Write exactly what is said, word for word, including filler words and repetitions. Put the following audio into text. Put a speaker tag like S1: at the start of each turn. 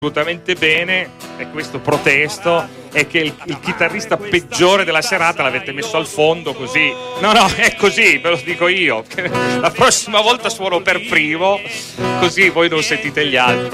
S1: assolutamente bene, e questo protesto è che il, il chitarrista peggiore della serata l'avete messo al fondo, così no no è così, ve lo dico io, la prossima volta suono per primo, così voi non sentite gli altri.